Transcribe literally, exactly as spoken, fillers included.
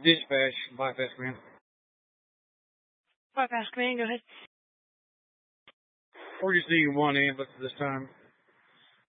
Dispatch, Bypass Command. Bypass Command, go ahead. We're just needing one ambulance this time.